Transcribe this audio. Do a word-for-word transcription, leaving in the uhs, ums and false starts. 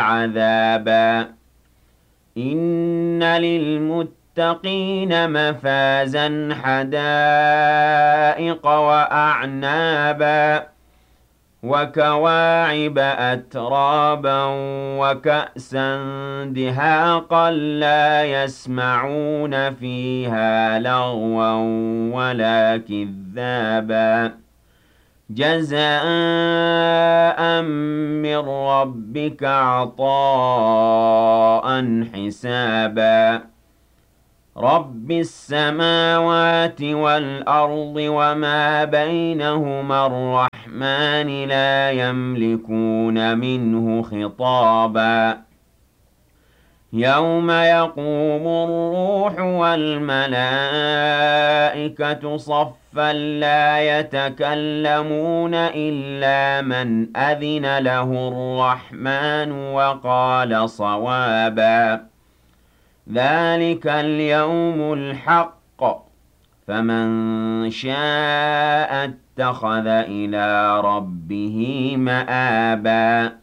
عذابا إن للمتقين مفازا حدائق وأعنابا وكواعب أترابا وكأسا دهاقا لا يسمعون فيها لغوا ولا كذابا جزاء من ربك عطاء حسابا رب السماوات والأرض وما بينهما الرحمن لا يملكون منه خطابا يوم يقوم الروح والملائكة صفا لا يتكلمون إلا من أذن له الرحمن وقال صوابا ذلك اليوم الحق فمن شاء اتخذ إلى ربه مآبا